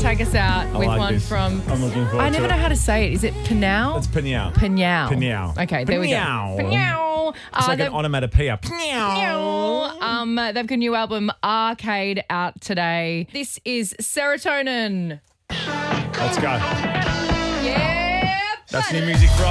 take us out with like one this. from... I'm looking forward I never to know it. how to say it. Is it Pnau? It's Pnau. Pnau. Pnau. Okay, there we go. Pnau. Pnau. It's like an onomatopoeia. They've got a new album, Arcade, out today. This is Serotonin. Let's go. Yeah. That's New Music Friday.